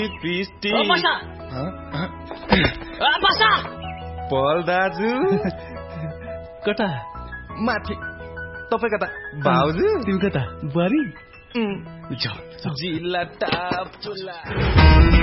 फिस्टी पल दाजु कता माथि तपाईँ कता भाउजू तिमी कता बुहारी जिल्ला टाप चुल्ला